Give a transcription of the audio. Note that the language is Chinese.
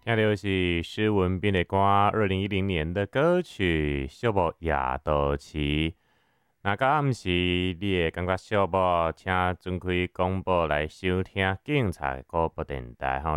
听到是施文彬的歌，2010年的歌曲《寂寞夜都市》。那到暗时，你会感觉寂寞，请准开广播来收听警察广播电台吼。